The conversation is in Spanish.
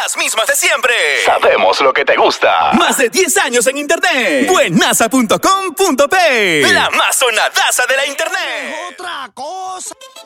las mismas de siempre. Sabemos lo que te gusta. Más de 10 años en internet. Buenaza.com.p. La más sonadaza de la internet. Otra cosa.